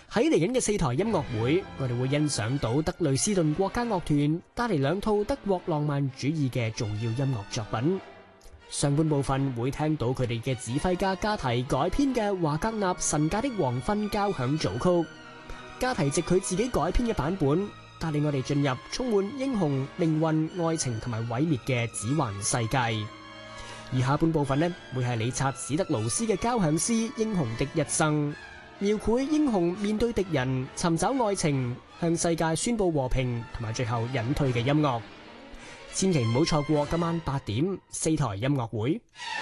喺嚟緊嘅4台音樂會，我哋會欣賞到德累斯頓國家樂團帶嚟2套德國浪漫主義嘅重要音樂作品。上半部分會聽到佢哋嘅指揮家加提改編嘅華格納神界的黃昏交響組曲。加提藉佢自己改編嘅版本，帶領我哋進入充滿英雄、命運、愛情同埋毀滅嘅指環世界。而下半部分呢，會係理察史特勞斯嘅交響詩《英雄的一生》，描繪英雄面對敵人、尋找愛情、向世界宣布和平同埋最後隱退嘅音樂。千祈唔好錯過今晚8點4台音樂會。